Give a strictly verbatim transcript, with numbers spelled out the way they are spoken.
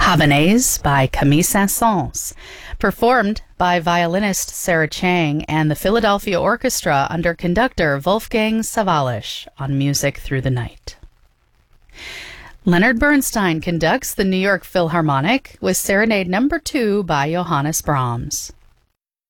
Havanaise by Camille Saint-Saëns, performed by violinist Sarah Chang and the Philadelphia Orchestra under conductor Wolfgang Sawallisch on Music Through the Night. Leonard Bernstein conducts the New York Philharmonic with Serenade Number two by Johannes Brahms.